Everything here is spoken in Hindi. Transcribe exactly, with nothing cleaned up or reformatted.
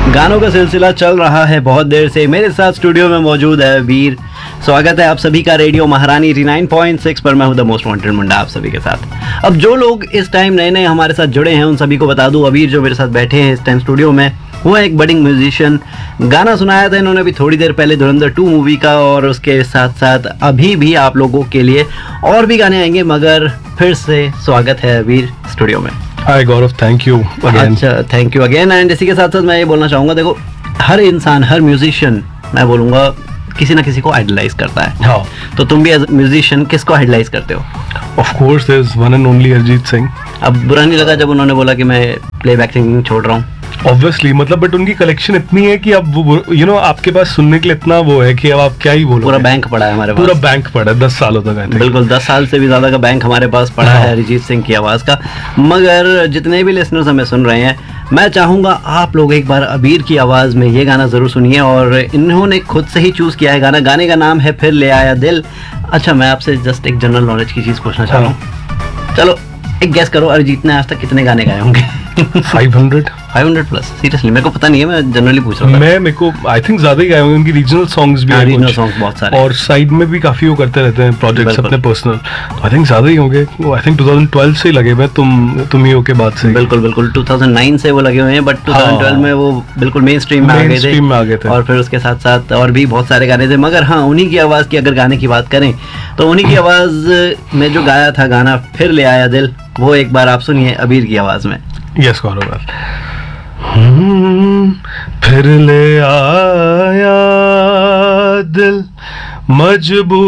गानों का सिलसिला चल रहा है बहुत देर से। मेरे साथ स्टूडियो में मौजूद है वीर। स्वागत है आप सभी का रेडियो महारानी नाइंटी नाइन पॉइंट सिक्स पर। मैं हूं द मोस्ट वांटेड मुंडा आप सभी के साथ। अब जो लोग इस टाइम नए नए हमारे साथ जुड़े हैं उन सभी को बता दूं, अबीर जो मेरे साथ बैठे हैं इस टाइम स्टूडियो में, वो है एक बडिंग म्यूजिशियन। गाना सुनाया था इन्होंने अभी थोड़ी देर पहले धुरंधर टू मूवी का, और उसके साथ साथ अभी भी आप लोगों के लिए और भी गाने आएंगे। मगर फिर से स्वागत है अबीर स्टूडियो में। हाय गौरव, थैंक यू अगेन। अच्छा, थैंक यू अगेन। एंड इसी के साथ साथ मैं ये बोलना चाहूँगा, देखो हर इंसान, हर म्यूजिशियन, मैं बोलूँगा किसी ना किसी को आइडलाइज करता है। हाँ, तो तुम भी एज म्यूजिशियन किसको आइडलाइज करते हो? Of course there is one and only Arijit Singh. अब बुरा नहीं लगा जब उन्होंने बोला कि मैं प्लेबैक सिंगिंग छोड़ रहा हूँ? ऑब्वियसली, मतलब बट उनकी कलेक्शन इतनी है कि अब वो यू नो आपके पास सुनने के लिए इतना वो है कि अब आप क्या ही बोलो। पूरा बैंक पड़ा है हमारे पास। पूरा बैंक पड़ा है दस सालों तक। बिल्कुल, दस साल से भी ज्यादा का बैंक हमारे पास पड़ा हाँ। है अरिजीत सिंह की आवाज का। मगर जितने भी लिसनर्स हमें सुन रहे हैं, मैं चाहूंगा आप लोग एक बार अबीर की आवाज में ये गाना जरूर सुनिए। और इन्होंने खुद से ही चूज किया है गाना। गाने का नाम है फिर ले आया दिल। अच्छा, मैं आपसे जस्ट एक जनरल नॉलेज की चीज पूछना चाह रहा हूँ। चलो एक गेस करो, अरिजीत ने आज तक कितने गाने गाए होंगे? Five hundred five hundred plus. Seriously मेरे को पता नहीं है, मैं जनरली पूछ रहा हूँ। मैं मेरे को आई थिंक ज्यादा ही गाए होंगे। उनकी रीजनल सॉन्ग्स भी हैं, रीजनल सॉन्ग्स बहुत सारे, और साइड में भी काफी वो करते रहते हैं प्रोजेक्ट्स अपने पर्सनल। तो आई थिंक ज्यादा ही होंगे। आई थिंक ट्वेंटी ट्वेल्व से ही लगे हुए, तुम तुम ही हो के बाद से। बिल्कुल बिल्कुल, टू थाउज़ेंड नाइन से वो लगे हुए हैं, बट ट्वेंटी ट्वेल्व में वो बिल्कुल मेन स्ट्रीम में आ गए थे। में आ गए थे। और फिर उसके साथ साथ और भी बहुत सारे गाने थे। मगर हाँ, उन्हीं की आवाज की अगर गाने की बात करें तो उन्हीं की आवाज में जो गाया था गाना फिर ले आया दिल, वो एक बार आप सुनिए अबीर की आवाज में। यस गौरव। फिर ले आया दिल मजबूर